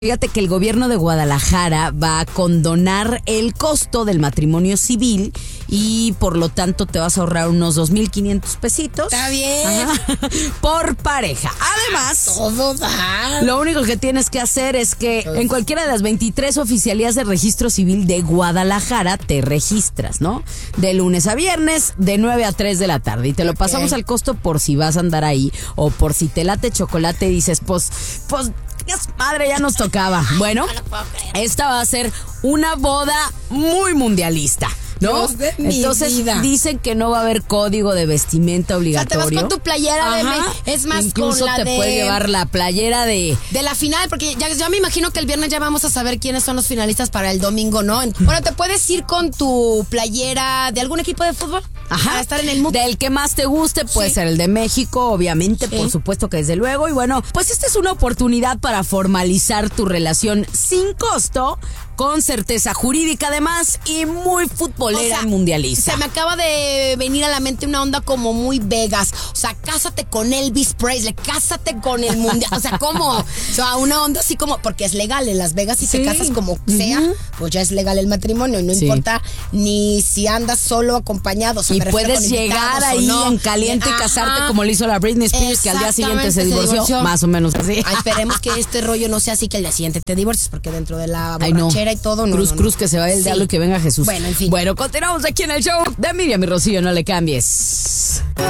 Fíjate que el gobierno de Guadalajara va a condonar el costo del matrimonio civil y por lo tanto te vas a ahorrar unos 2,500 pesitos. Está bien. Por pareja. Además, Todo da. lo único que tienes que hacer es que en cualquiera de las 23 oficialías de registro civil de Guadalajara te registras, ¿no? De lunes a viernes, de 9 a 3 de la tarde. Y te lo pasamos al costo por si vas a andar ahí o por si te late chocolate y dices, pues, madre, ya nos tocaba. Bueno, esta va a ser una boda muy mundialista, ¿no? Dios de mi Entonces vida. dicen que no va a haber código de vestimenta O sea, obligatorio. te vas con tu playera de... Ajá. Es más, incluso con la te de... puede llevar la playera de la final, porque ya me imagino que el viernes ya vamos a saber quiénes son los finalistas para el domingo, ¿no? Bueno, te puedes ir con tu playera de algún equipo de fútbol. Ajá. Para estar en el mood. Del que más te guste, puede Sí. ser el de México, obviamente, Sí. por supuesto que desde luego. Y bueno, pues esta es una oportunidad para formalizar tu relación sin costo, con certeza jurídica además y muy futbolera O sea, y mundialista. Se me acaba de venir a la mente una onda como muy Vegas. O sea, cásate con Elvis Presley, cásate con el mundial. O sea, ¿cómo? O sea, una onda así como, porque es legal en Las Vegas y Sí. te casas como sea, pues ya es legal el matrimonio. No Sí. importa ni si andas solo acompañado. O sea, Y me refiero puedes con llegar invitados o ahí no. en caliente y Ajá. casarte como lo hizo la Britney Spears, que al día siguiente se Exactamente, divorció. Más o menos así. Ay, esperemos que este rollo no sea así que al día siguiente te divorcies, porque dentro de la Ay, no. borrachera y todo, no. Cruz, que se vaya el Sí. diablo y que venga Jesús. Bueno, en fin. Bueno, continuamos aquí en el show de Miriam y Rocío, no le cambies.